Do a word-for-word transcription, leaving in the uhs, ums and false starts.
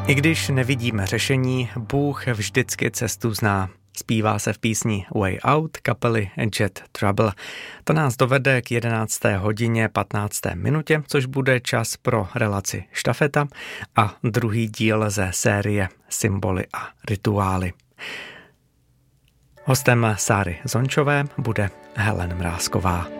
I když nevidíme řešení, Bůh vždycky cestu zná. Zpívá se v písni Way Out kapely Jet Trouble. To nás dovede k jedenácté hodině patnácté minutě, což bude čas pro relaci Štafeta a druhý díl ze série Symboly a rituály. Hostem Sáry Zončové bude Helen Mrázková.